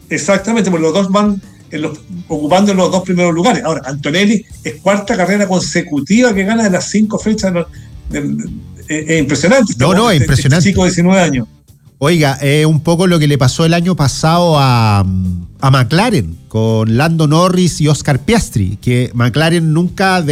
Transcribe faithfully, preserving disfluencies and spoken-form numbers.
Exactamente, porque los dos van en los, ocupando los dos primeros lugares. Ahora, Antonelli es cuarta carrera consecutiva que gana de las cinco fechas. Es eh, impresionante. No, no, es impresionante. Este chico de diecinueve años. Oiga, eh, un poco lo que le pasó el año pasado a, a McLaren con Lando Norris y Oscar Piastri, que McLaren nunca